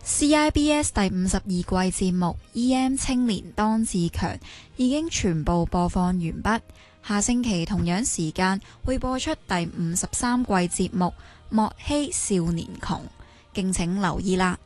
CIBS 第52季節目《EM 青年當自強》已經全部播放完畢，下星期同樣時間會播出第53季節目《莫欺少年窮》，敬請留意啦。